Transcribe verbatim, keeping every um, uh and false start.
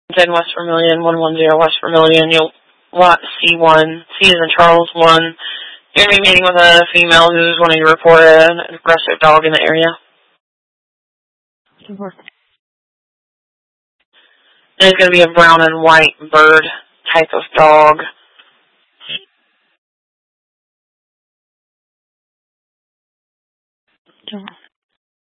ten West Vermilion, one one zero West Vermilion. You'll lot C one, C is in Charles one. You're going to be meeting with a female who's wanting to report an aggressive dog in the area. Sure. And it's going to be a brown and white bird type of dog. Sure.